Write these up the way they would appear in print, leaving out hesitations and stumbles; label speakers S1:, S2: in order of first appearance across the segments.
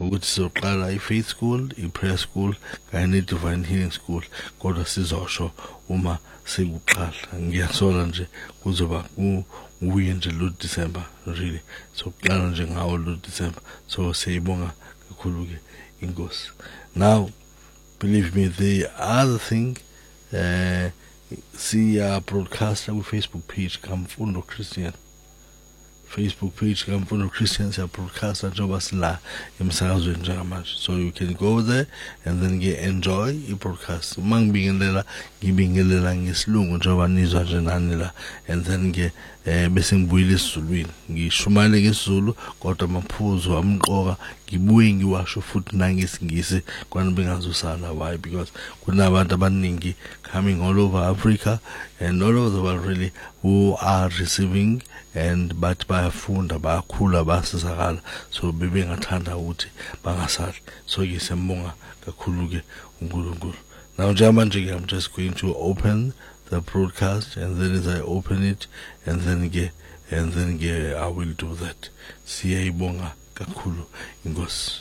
S1: ukuthi sizoqala i-faith school, i-prayer school kanye ne-divine healing school, kodwa sizosho uma sekuqala. Ngiyasola nje kuzoba uye nje lo December really, so kuqala nje ngawo lo December, so siyibonga kakhulu ke inkosi. Now believe me, the other thing, siya broadcast ku Facebook page Kamfundo Christian, Facebook page Kamfundo Christian, siya broadcast njengoba sila emsakazweni njengamanje, so you can go there and then enjoy i-broadcast. Uma ngibingelela ngesilungu njengoba nizwa nje nani la, and then bese ngibuyile esiZulwini, ngishumayele ngesizulu kodwa amaphuzu amqoka ngibuye ngiwasho futhi nangesingisi kwana bengazusala. Why? Because kunabantu abaningi coming all over Africa and all over the world really who are receiving and but bayafunda, bayakhula, basizakala, so bebengathanda ukuthi bangasali. So ke siyambonga kakhulu ke uNkulunkulu. Now njengamanje I'm just going to open the broadcast, and then as I open it, and then I will do that. Siyayibonga kakhulu inkosi.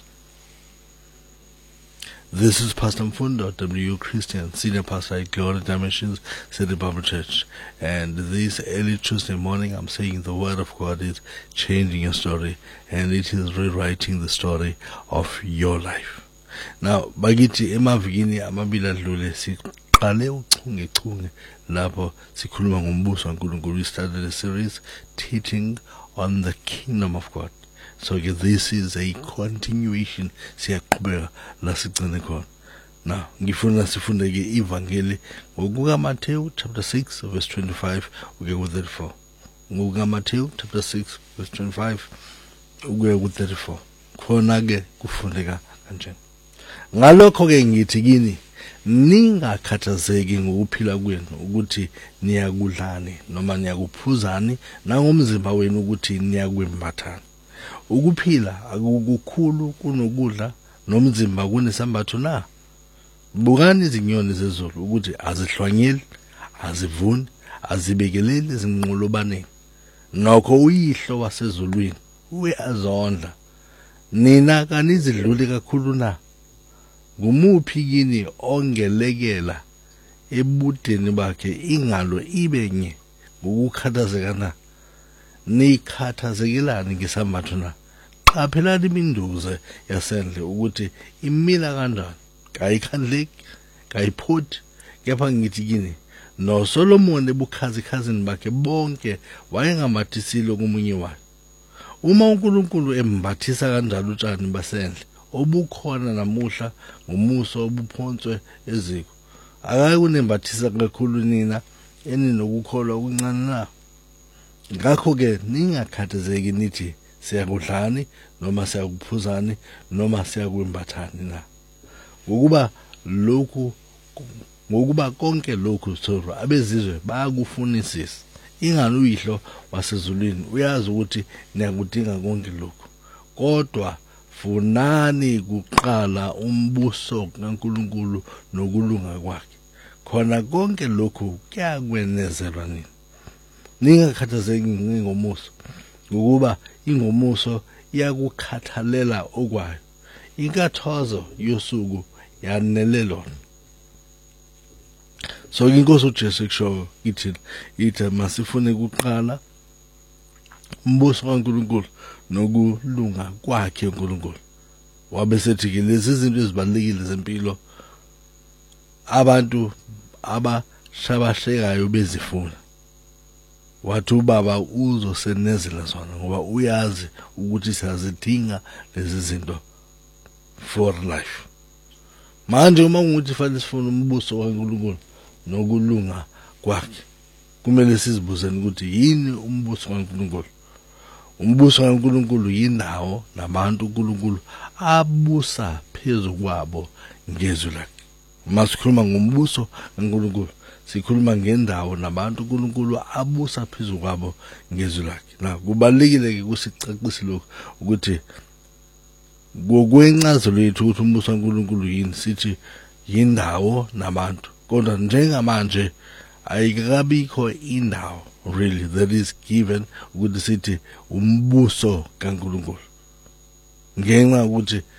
S1: This is Pastor Mfundo, W Christian, Senior Pastor at Glory Dimensions City Bible Church. And this early Tuesday morning, I'm saying the Word of God is changing your story, and it is rewriting the story of your life. Now, bagithi emavikini amabili adlule siqale uchungechunge lapho sikhuluma ngombuso kaNkulunkulu. We started a series teaching on the kingdom of God. So this is a continuation. Siyaqhubeka la sigcine khona. Now, ngifuna sifunde ke ivangeli ngokuka Matthew chapter 6 verse 25 uke ku 34. Ngokuka Matthew chapter 6 verse 25 uke ku 34. Khona ke kufundeka kanjani. Ngalokho ke ngithi kini, ningakhathazeki ngokuphila kwenu ukuthi niyakudlani noma niyakuphuzani, nangomzimba wenu ukuthi niyakwembathani. Ukuphila akukukhulu kunokudla, nomzimba kunesambatho na? Bukani izinyoni zezulu ukuthi azihlwanyeli, azivuni, azibekeleli ezinqolobaneni, nokho uyihlo wasezulwini uyazondla. Nina kanizidluli kakhulu na? Ngumuphi kini ongelekela ebudeni bakhe ingalo ibenye ngokukhathazeka na? Nikhathazekelani ngesambatho na? Qaphelani iminduze yasendle ukuthi imila kanjani, kayikhandleki, kayiphothi. Kepha ngithi kini, noSolomon ebukhazikazini bakhe bonke wayengamathisile komunye wayo. Uma uNkulunkulu embathisa kanjalo utshani basendle obukhona namuhla ngomuso obuphonswe eziko, akayi kunembathisa kakhulu nina eninokukholwa okuncane na? Ngakho ke ningakhathazeki nithi siyakudlani noma siyakuphuzani noma siyakwembathani na? Ngokuba konke lokhu soro abezizwe bayakufunisisa. Ingani uyihlo wasezulwini uyazi ukuthi niyakudinga konke lokhu. Kodwa funani kuqala umbuso kaNkulunkulu nokulunga kwakhe, khona konke lokhu kuyakwenezelwa nini. Ningakhathazeki ngomuso, ngokuba ingomuso iyakukhathalela okwayo. Inkathazo yosuku yanele lona. So inkosi uJesu kusho ithi masifune kuqala umbuso kaNkulunkulu nokulunga kwakhe uNkulunkulu. Wabe sethi ke lezi zinto ezibalekile zempilo abantu abashabashekayo bezifuna, wathi uBaba uzosenezela zona ngoba uyazi ukuthi siyazidinga lezi zinto for life. Manje uma ukuthi fanele sifune umbuso kaNkulunkulu nokulunga kwakhe, kumele sizibuzeni ukuthi yini umbuso kaNkulunkulu. Umbuso kaNkulunkulu yindawo nabantu uNkulunkulu abusa phezu kwabo ngezwi lakhe. Masikhuluma ngombuso kaNkulunkulu, sikhuluma ngendawo nabantu uNkulunkulu abusa phezu kwabo ngezwi lakhe. Na kubalekile ke kusicacisa lokho ukuthi ngokwencazelo yethu ukuthi umbuso kaNkulunkulu yini, sithi yindawo nabantu. Kodwa njengamanje ayikabikho indawo really that is given ukuthi sithi umbuso kaNkulunkulu, ngenxa ukuthi